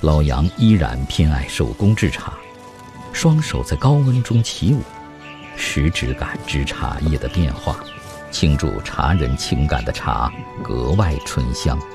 老杨依然偏爱手工制茶，双手在高温中起舞，食指感知茶叶的变化，倾注茶人情感的茶格外醇香。